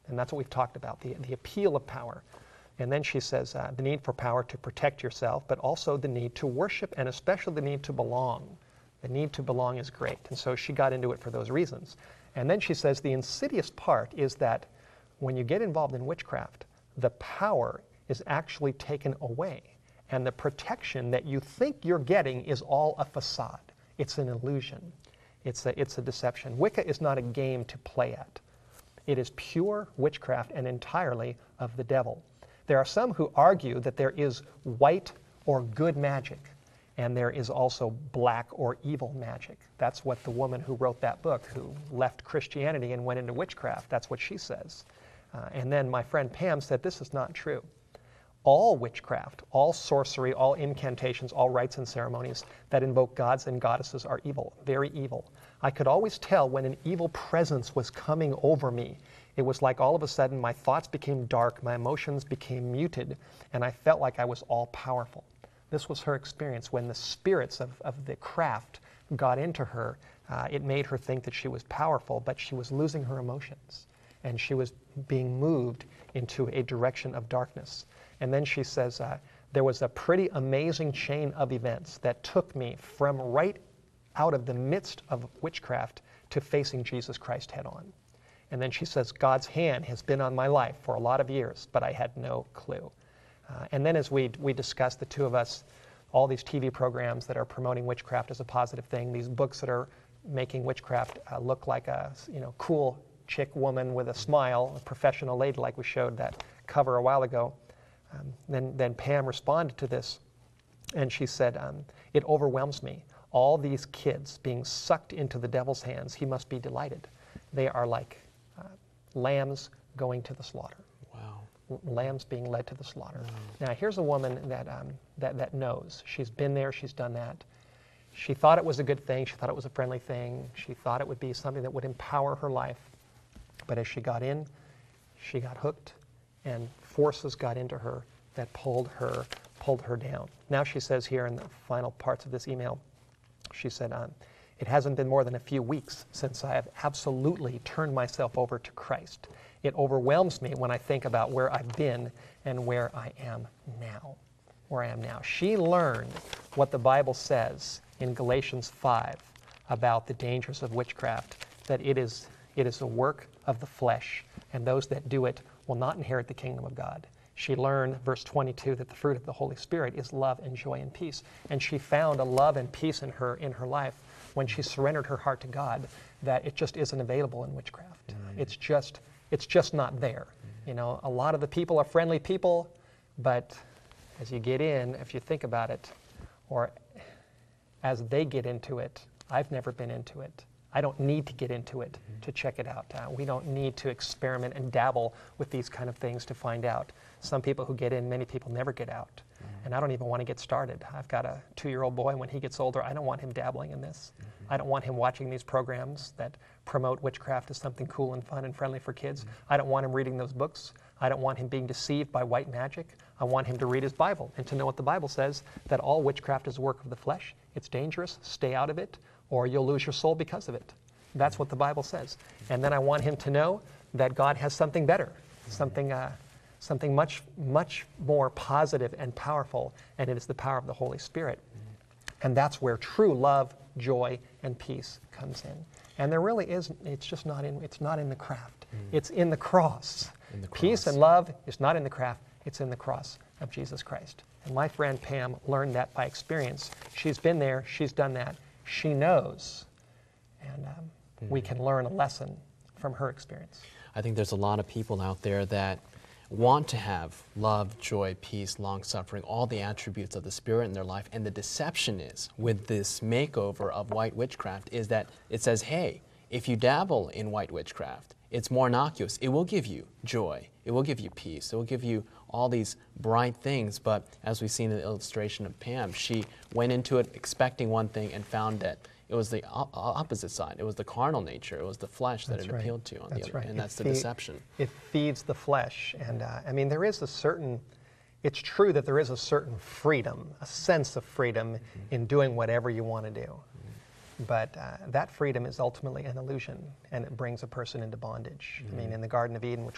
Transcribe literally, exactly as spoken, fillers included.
And that's what we've talked about, the, the appeal of power. And then she says uh, the need for power to protect yourself, but also the need to worship, and especially the need to belong. The need to belong is great. And so she got into it for those reasons. And then she says the insidious part is that when you get involved in witchcraft, the power is actually taken away. And the protection that you think you're getting is all a facade. It's an illusion. It's a, it's a deception. Wicca is not a game to play at. It is pure witchcraft and entirely of the devil. There are some who argue that there is white or good magic, and there is also black or evil magic. That's what the woman who wrote that book, who left Christianity and went into witchcraft, that's what she says. Uh, and then my friend Pam said this is not true. All witchcraft, all sorcery, all incantations, all rites and ceremonies that invoke gods and goddesses are evil, very evil. I could always tell when an evil presence was coming over me. It was like all of a sudden my thoughts became dark, my emotions became muted, and I felt like I was all powerful. This was her experience. When the spirits of, of the craft got into her, uh, it made her think that she was powerful, but she was losing her emotions, and she was being moved into a direction of darkness. And then she says, uh, there was a pretty amazing chain of events that took me from right out of the midst of witchcraft to facing Jesus Christ head on. And then she says, God's hand has been on my life for a lot of years, but I had no clue. Uh, and then as we, we discussed, the two of us, all these T V programs that are promoting witchcraft as a positive thing, these books that are making witchcraft uh, look like a you know, cool chick woman with a smile, a professional lady like we showed that cover a while ago. Um, then, then Pam responded to this, and she said, um, it overwhelms me. All these kids being sucked into the devil's hands, he must be delighted. They are like uh, lambs going to the slaughter. Wow. L- lambs being led to the slaughter. Wow. Now here's a woman that, um, that, that knows. She's been there, she's done that. She thought it was a good thing, she thought it was a friendly thing, she thought it would be something that would empower her life. But as she got in, she got hooked, and forces got into her that pulled her, pulled her down. Now she says here in the final parts of this email, she said, um, it hasn't been more than a few weeks since I have absolutely turned myself over to Christ. It overwhelms me when I think about where I've been and where I am now. Where I am now. She learned what the Bible says in Galatians five about the dangers of witchcraft, that it is, it is a work of the flesh, and those that do it will not inherit the kingdom of God. She learned, verse twenty-two, that the fruit of the Holy Spirit is love and joy and peace. And she found a love and peace in her in her life when she surrendered her heart to God that it just isn't available in witchcraft. Mm-hmm. It's just it's just not there. Mm-hmm. You know, a lot of the people are friendly people, but as you get in, if you think about it, or as they get into it, I've never been into it. I don't need to get into it mm-hmm. to check it out. Uh, we don't need to experiment and dabble with these kind of things to find out. Some people who get in, many people never get out. Mm-hmm. And I don't even want to get started. I've got a two-year-old boy. When he gets older, I don't want him dabbling in this. Mm-hmm. I don't want him watching these programs that promote witchcraft as something cool and fun and friendly for kids. Mm-hmm. I don't want him reading those books. I don't want him being deceived by white magic. I want him to read his Bible and to know what the Bible says, that all witchcraft is a work of the flesh. It's dangerous. Stay out of it, or you'll lose your soul because of it. That's what the Bible says. And then I want him to know that God has something better, something, uh, something much, much more positive and powerful, and it is the power of the Holy Spirit. And that's where true love, joy, and peace comes in. And there really is, it's just not in, it's not in the craft. Mm. It's in the cross. In the cross. Peace and love is not in the craft, it's in the cross of Jesus Christ. And my friend Pam learned that by experience. She's been there, she's done that, she knows. And um, mm. we can learn a lesson from her experience. I think there's a lot of people out there that want to have love, joy, peace, long-suffering, all the attributes of the Spirit in their life. And the deception is, with this makeover of white witchcraft, is that it says, hey, if you dabble in white witchcraft, it's more innocuous. It will give you joy. It will give you peace. It will give you all these bright things. But as we've seen in the illustration of Pam, she went into it expecting one thing and found that it was the op opposite side. It was the carnal nature. It was the flesh that that's it right. appealed to on that's the other, right. and that's it the deception. It feeds the flesh, and uh, I mean there is a certain. It's true that there is a certain freedom, a sense of freedom mm-hmm. in doing whatever you want to do, mm-hmm. but uh, that freedom is ultimately an illusion, and it brings a person into bondage. Mm-hmm. I mean, in the Garden of Eden, which